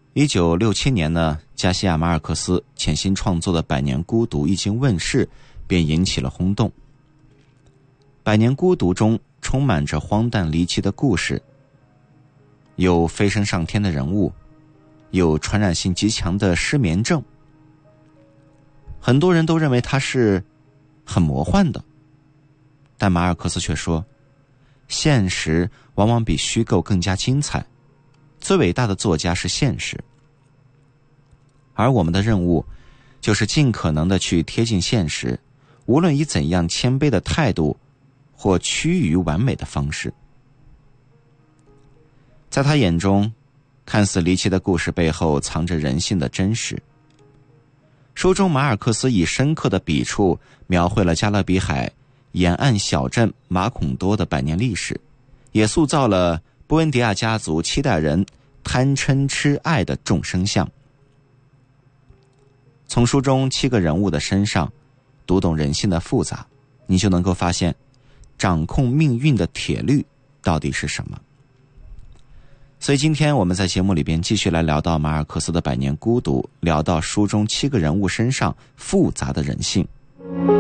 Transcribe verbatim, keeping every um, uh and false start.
一九六七年呢，加西亚马尔克斯潜心创作的《百年孤独》一经问世，便引起了轰动。《百年孤独》中充满着荒诞离奇的故事，有飞升上天的人物，有传染性极强的失眠症。很多人都认为它是很魔幻的，但马尔克斯却说，现实往往比虚构更加精彩，最伟大的作家是现实。而我们的任务就是尽可能的去贴近现实，无论以怎样谦卑的态度或趋于完美的方式。在他眼中，看似离奇的故事背后藏着人性的真实。书中马尔克斯以深刻的笔触描绘了加勒比海沿岸小镇马孔多的百年历史，也塑造了布恩迪亚家族七代人贪嗔痴爱的众生相。从书中七个人物的身上读懂人性的复杂，你就能够发现掌控命运的铁律到底是什么。所以今天我们在节目里边继续来聊到马尔克斯的《百年孤独》，聊到书中七个人物身上复杂的人性。